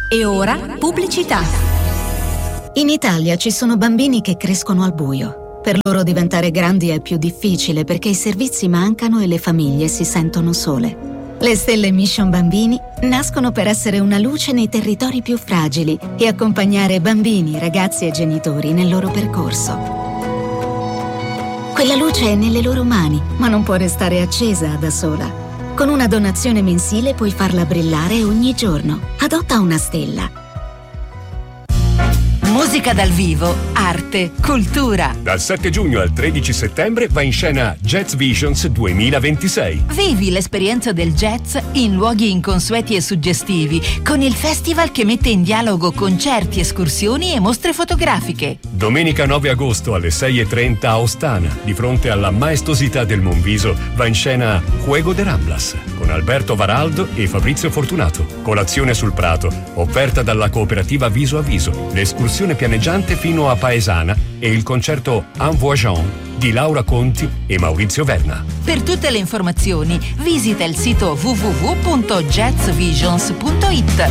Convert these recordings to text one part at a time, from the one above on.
E ora pubblicità. In Italia ci sono bambini che crescono al buio. Per loro diventare grandi è più difficile perché i servizi mancano e le famiglie si sentono sole. Le Stelle Mission Bambini nascono per essere una luce nei territori più fragili e accompagnare bambini, ragazzi e genitori nel loro percorso. Quella luce è nelle loro mani, ma non può restare accesa da sola. Con una donazione mensile puoi farla brillare ogni giorno. Adotta una stella. Musica dal vivo, arte, cultura. Dal 7 giugno al 13 settembre va in scena Jazz Visions 2026. Vivi l'esperienza del jazz in luoghi inconsueti e suggestivi, con il festival che mette in dialogo concerti, escursioni e mostre fotografiche. Domenica 9 agosto alle 6:30 a Ostana, di fronte alla maestosità del Monviso, va in scena Juego de Ramblas, con Alberto Varaldo e Fabrizio Fortunato. Colazione sul Prato, offerta dalla cooperativa Viso a Viso, l'escursione pianeggiante fino a Paesana e il concerto En Voyant di Laura Conti e Maurizio Verna. Per tutte le informazioni visita il sito www.jazzvisions.it.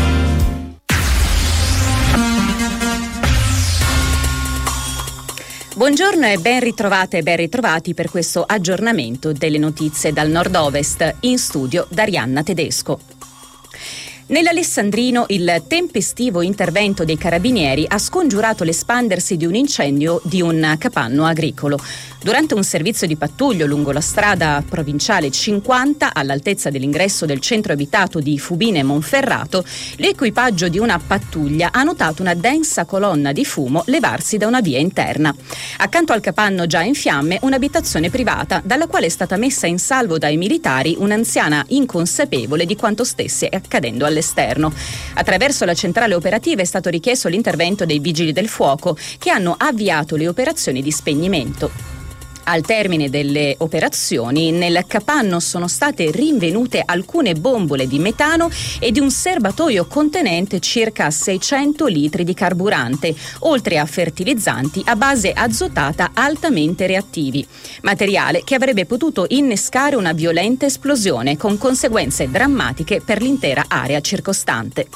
Buongiorno e ben ritrovate e ben ritrovati per questo aggiornamento delle notizie dal nord-ovest. In studio Darianna Tedesco. Nell'Alessandrino il tempestivo intervento dei carabinieri ha scongiurato l'espandersi di un incendio di un capanno agricolo. Durante un servizio di pattuglio lungo la strada provinciale 50, all'altezza dell'ingresso del centro abitato di Fubine Monferrato, l'equipaggio di una pattuglia ha notato una densa colonna di fumo levarsi da una via interna. Accanto al capanno già in fiamme, un'abitazione privata, dalla quale è stata messa in salvo dai militari un'anziana inconsapevole di quanto stesse accadendo all'esterno. Attraverso la centrale operativa è stato richiesto l'intervento dei vigili del fuoco, che hanno avviato le operazioni di spegnimento. Al termine delle operazioni, nel capanno sono state rinvenute alcune bombole di metano e di un serbatoio contenente circa 600 litri di carburante, oltre a fertilizzanti a base azotata altamente reattivi, materiale che avrebbe potuto innescare una violenta esplosione con conseguenze drammatiche per l'intera area circostante.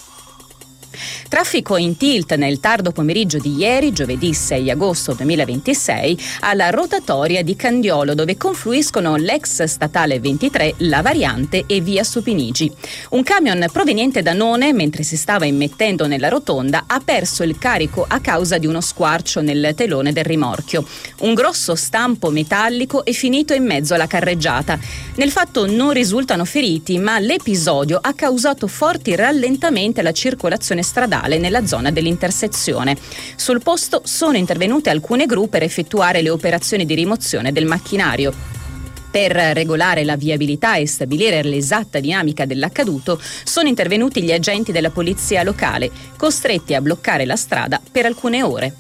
Traffico in tilt nel tardo pomeriggio di ieri, giovedì 6 agosto 2026, alla rotatoria di Candiolo, dove confluiscono l'ex statale 23, la variante e via Supinigi. Un camion proveniente da None, mentre si stava immettendo nella rotonda, ha perso il carico a causa di uno squarcio nel telone del rimorchio. Un grosso stampo metallico è finito in mezzo alla carreggiata. Nel fatto non risultano feriti, ma l'episodio ha causato forti rallentamenti alla circolazione stradale nella zona dell'intersezione. Sul posto sono intervenute alcune gru per effettuare le operazioni di rimozione del macchinario. Per regolare la viabilità e stabilire l'esatta dinamica dell'accaduto sono intervenuti gli agenti della polizia locale, costretti a bloccare la strada per alcune ore.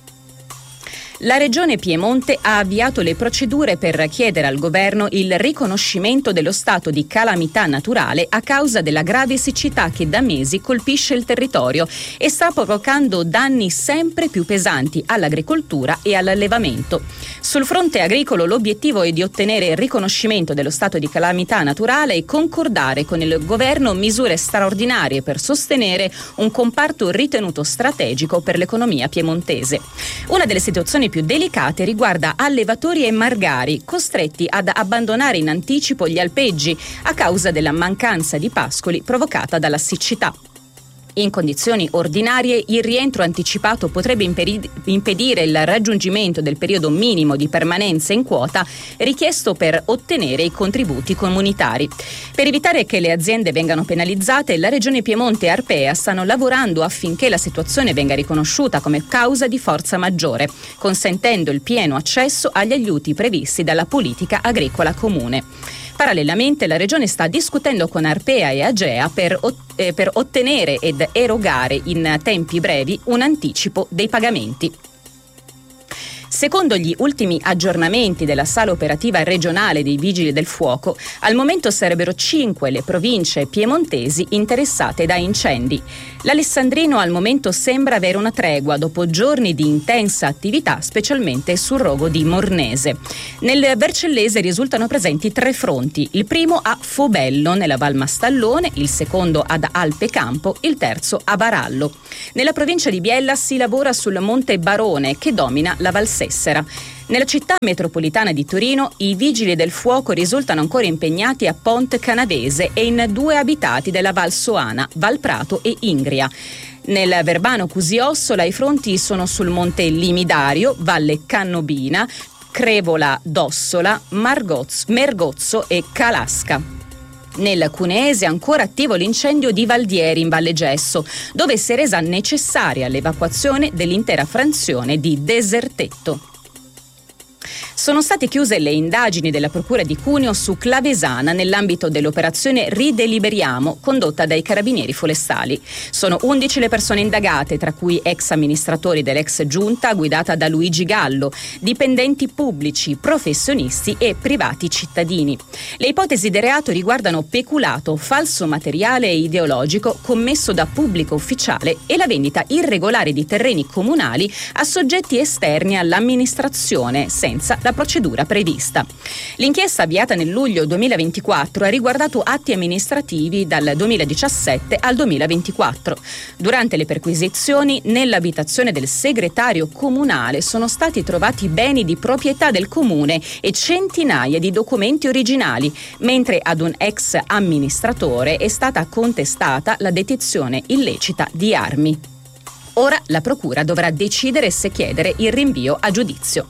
La Regione Piemonte ha avviato le procedure per chiedere al governo il riconoscimento dello stato di calamità naturale a causa della grave siccità che da mesi colpisce il territorio e sta provocando danni sempre più pesanti all'agricoltura e all'allevamento. Sul fronte agricolo l'obiettivo è di ottenere il riconoscimento dello stato di calamità naturale e concordare con il governo misure straordinarie per sostenere un comparto ritenuto strategico per l'economia piemontese. Una delle situazioni più delicate riguarda allevatori e margari costretti ad abbandonare in anticipo gli alpeggi a causa della mancanza di pascoli provocata dalla siccità. In condizioni ordinarie il rientro anticipato potrebbe impedire il raggiungimento del periodo minimo di permanenza in quota richiesto per ottenere i contributi comunitari. Per evitare che le aziende vengano penalizzate, la Regione Piemonte e Arpea stanno lavorando affinché la situazione venga riconosciuta come causa di forza maggiore, consentendo il pieno accesso agli aiuti previsti dalla politica agricola comune. Parallelamente la Regione sta discutendo con Arpea e Agea per ottenere ed erogare in tempi brevi un anticipo dei pagamenti. Secondo gli ultimi aggiornamenti della sala operativa regionale dei Vigili del Fuoco, al momento sarebbero 5 le province piemontesi interessate da incendi. L'Alessandrino al momento sembra avere una tregua dopo giorni di intensa attività, specialmente sul rogo di Mornese. Nel Vercellese risultano presenti 3 fronti, il primo a Fobello nella Val Mastallone, il secondo ad Alpe Campo, il terzo a Barallo. Nella provincia di Biella si lavora sul Monte Barone che domina la Val Sessera. Nella città metropolitana di Torino i vigili del fuoco risultano ancora impegnati a Ponte Canavese e in 2 abitati della Val Soana, Val Prato e Ingria. Nel Verbano Cusiossola i fronti sono sul Monte Limidario, Valle Cannobina, Crevola d'Ossola, Mergozzo e Calasca. Nel Cuneese è ancora attivo l'incendio di Valdieri in Valle Gesso, dove si è resa necessaria l'evacuazione dell'intera frazione di Desertetto. Sono state chiuse le indagini della Procura di Cuneo su Clavesana nell'ambito dell'operazione Rideliberiamo condotta dai Carabinieri Forestali. Sono 11 le persone indagate, tra cui ex amministratori dell'ex giunta guidata da Luigi Gallo, dipendenti pubblici, professionisti e privati cittadini. Le ipotesi di reato riguardano peculato, falso materiale e ideologico commesso da pubblico ufficiale e la vendita irregolare di terreni comunali a soggetti esterni all'amministrazione senza la procedura prevista. L'inchiesta avviata nel luglio 2024 ha riguardato atti amministrativi dal 2017 al 2024. Durante le perquisizioni nell'abitazione del segretario comunale sono stati trovati beni di proprietà del comune e centinaia di documenti originali, mentre ad un ex amministratore è stata contestata la detenzione illecita di armi. Ora la procura dovrà decidere se chiedere il rinvio a giudizio.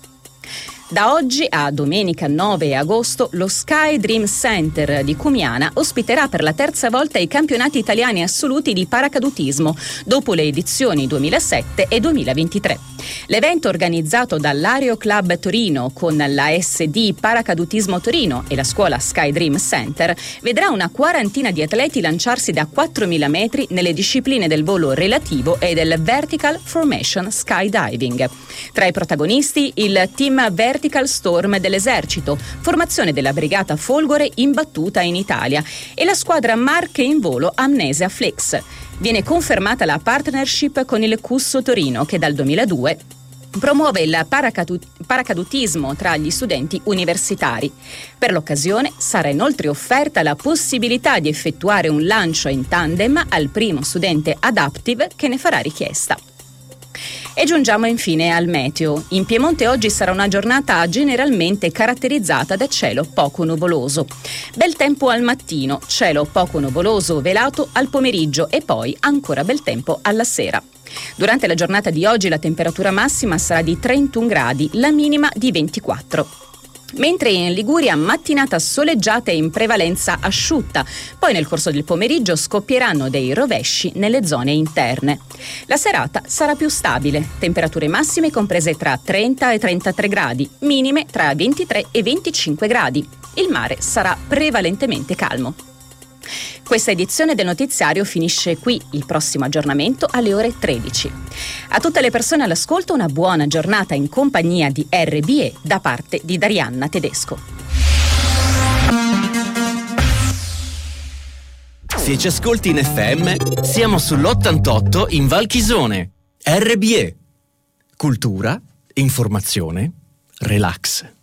Da oggi a domenica 9 agosto lo Sky Dream Center di Cumiana ospiterà per la terza volta i campionati italiani assoluti di paracadutismo dopo le edizioni 2007 e 2023. L'evento organizzato dall'Aero Club Torino con la SD Paracadutismo Torino e la scuola Sky Dream Center vedrà una quarantina di atleti lanciarsi da 4.000 metri nelle discipline del volo relativo e del Vertical Formation Skydiving. Tra i protagonisti il team Vertical Storm dell'Esercito, formazione della Brigata Folgore imbattuta in Italia, e la squadra Marche in volo Amnesia Flex. Viene confermata la partnership con il Cusso Torino che dal 2002 promuove il paracadutismo tra gli studenti universitari. Per l'occasione sarà inoltre offerta la possibilità di effettuare un lancio in tandem al primo studente adaptive che ne farà richiesta. E giungiamo infine al meteo. In Piemonte oggi sarà una giornata generalmente caratterizzata da cielo poco nuvoloso. Bel tempo al mattino, cielo poco nuvoloso velato al pomeriggio e poi ancora bel tempo alla sera. Durante la giornata di oggi la temperatura massima sarà di 31 gradi, la minima di 24. Mentre in Liguria mattinata soleggiata e in prevalenza asciutta, poi nel corso del pomeriggio scoppieranno dei rovesci nelle zone interne. La serata sarà più stabile, temperature massime comprese tra 30 e 33 gradi, minime tra 23 e 25 gradi. Il mare sarà prevalentemente calmo. Questa edizione del notiziario finisce qui, il prossimo aggiornamento alle ore 13. A tutte le persone all'ascolto una buona giornata in compagnia di RBE da parte di Darianna Tedesco. Se ci ascolti in FM, siamo sull'88 in Val Chisone. RBE. Cultura, informazione, relax.